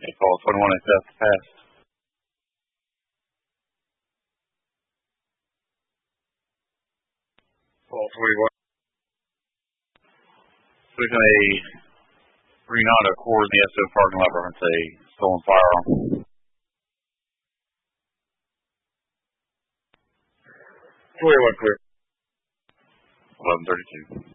They call 21 and Seth passed. Call 41. Speaking a Renata Accord in the SO parking lot reference a stolen firearm. 21 clear. 11:32.